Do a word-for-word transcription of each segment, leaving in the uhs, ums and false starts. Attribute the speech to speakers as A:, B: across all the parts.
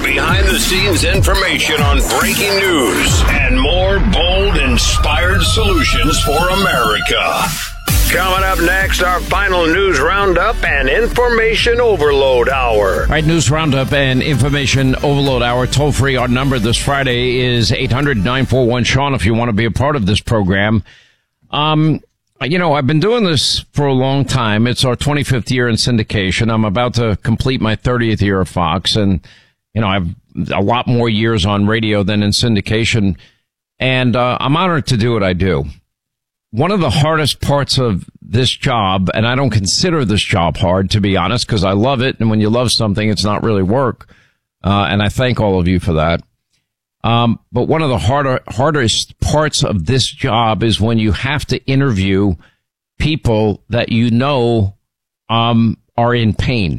A: behind-the-scenes information on breaking news and more bold, inspired solutions for America. Coming up next, our final news roundup and information overload hour.
B: All right, news roundup and information overload hour. Toll free. Our number this Friday is eight hundred, nine four one, Sean if you want to be a part of this program. Um, you know, I've been doing this for a long time. It's our twenty-fifth year in syndication. I'm about to complete my thirtieth year at Fox, and you know, I've a lot more years on radio than in syndication, and uh, I'm honored to do what I do. One of the hardest parts of this job, and I don't consider this job hard, to be honest, because I love it. And when you love something, it's not really work. Uh, and I thank all of you for that. Um, but one of the harder, hardest parts of this job is when you have to interview people that you know, um, are in pain.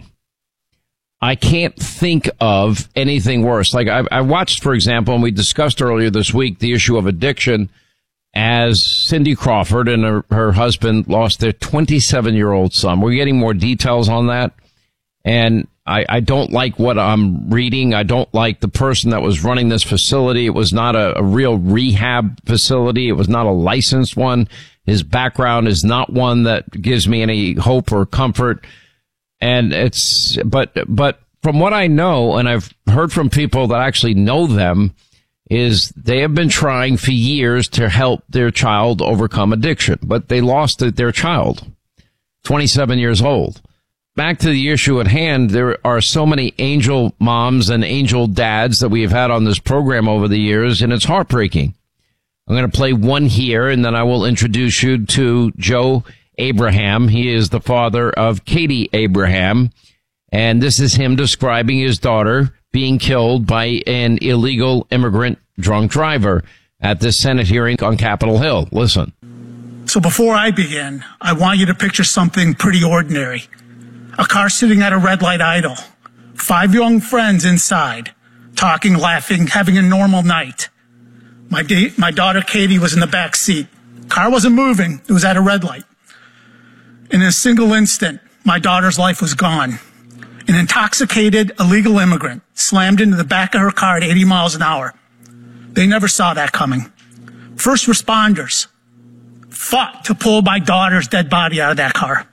B: I can't think of anything worse. Like I, I watched, for example, and we discussed earlier this week, the issue of addiction, as Cindy Crawford and her, her husband lost their twenty-seven-year-old son. We're getting more details on that. And I, I don't like what I'm reading. I don't like the person that was running this facility. It was not a, a real rehab facility. It was not a licensed one. His background is not one that gives me any hope or comfort. And it's, but, but from what I know, and I've heard from people that actually know them, is they have been trying for years to help their child overcome addiction, but they lost their child, twenty-seven years old. Back to the issue at hand, there are so many angel moms and angel dads that we have had on this program over the years, and it's heartbreaking. I'm going to play one here, and then I will introduce you to Joe Abraham. He is the father of Katie Abraham, and this is him describing his daughter being killed by an illegal immigrant drunk driver at this Senate hearing on Capitol Hill. Listen.
C: So before I begin, I want you to picture something pretty ordinary. A car sitting at a red light idle. Five young friends inside, talking, laughing, having a normal night. My, da- my daughter Katie was in the back seat. Car wasn't moving. It was at a red light. In a single instant, my daughter's life was gone. An intoxicated illegal immigrant slammed into the back of her car at eighty miles an hour. They never saw that coming. First responders fought to pull my daughter's dead body out of that car.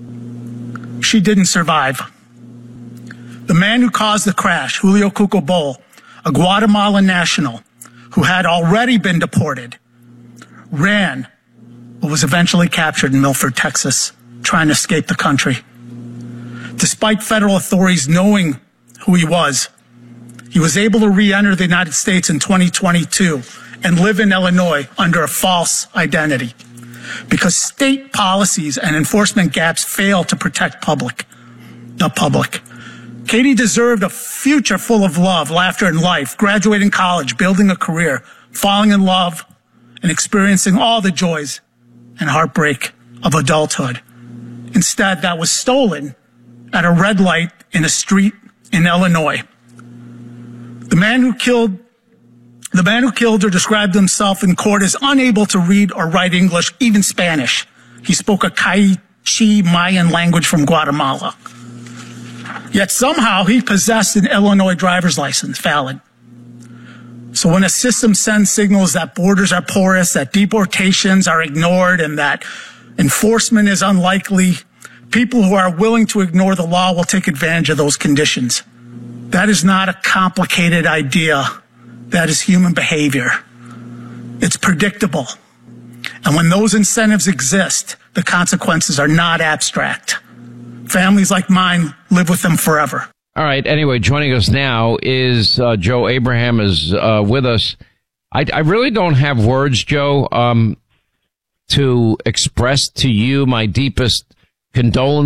C: She didn't survive. The man who caused the crash, Julio Cucobol, a Guatemalan national who had already been deported, ran but was eventually captured in Milford, Texas, trying to escape the country. Despite federal authorities knowing who he was, he was able to re-enter the United States in twenty twenty-two and live in Illinois under a false identity because state policies and enforcement gaps fail to protect public, the public. Katie deserved a future full of love, laughter, and life, graduating college, building a career, falling in love, and experiencing all the joys and heartbreak of adulthood. Instead, that was stolen at a red light in a street in Illinois. The man who killed, the man who killed her described himself in court as unable to read or write English, even Spanish. He spoke a Kaichi Mayan language from Guatemala. Yet somehow he possessed an Illinois driver's license, valid. So when a system sends signals that borders are porous, that deportations are ignored, and that enforcement is unlikely, people who are willing to ignore the law will take advantage of those conditions. That is not a complicated idea. That is human behavior. It's predictable. And when those incentives exist, the consequences are not abstract. Families like mine live with them forever.
B: All right. Anyway, joining us now is uh, Joe Abraham is uh, with us. I, I really don't have words, Joe, um, to express to you my deepest condolences.